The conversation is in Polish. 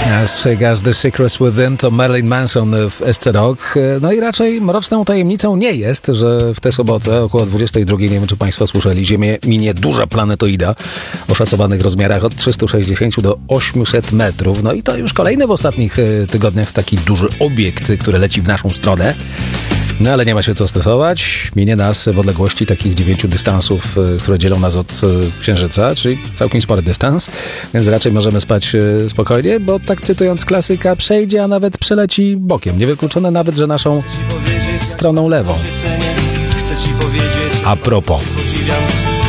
As Gas The Secrets Within to Marilyn Manson w SC Rock. No i raczej mroczną tajemnicą nie jest, że w tę sobotę około 22, nie wiem czy Państwo słyszeli, Ziemię minie duża planetoida o szacowanych rozmiarach od 360 do 800 metrów. No i to już kolejny w ostatnich tygodniach taki duży obiekt, który leci w naszą stronę. No ale nie ma się co stresować. Minie nas w odległości takich 9 dystansów, które dzielą nas od Księżyca, czyli całkiem spory dystans, więc raczej możemy spać spokojnie, bo tak cytując klasyka, przejdzie, a nawet przeleci bokiem. Niewykluczone nawet, że naszą stroną lewą. A propos.